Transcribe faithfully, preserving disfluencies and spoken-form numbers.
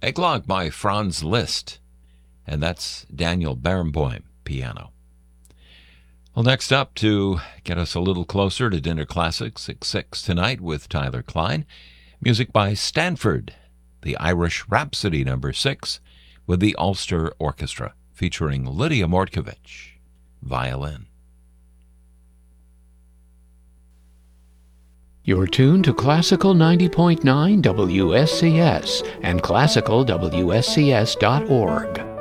Eggnog by Franz Liszt, and that's Daniel Barenboim, piano. Well, next up, to get us a little closer to Dinner Classics at six tonight with Tyler Klein, music by Stanford, the Irish Rhapsody number six, with the Ulster Orchestra, featuring Lydia Mortkovich, violin. You're tuned to Classical ninety point nine W S C S and classical W S C S dot org.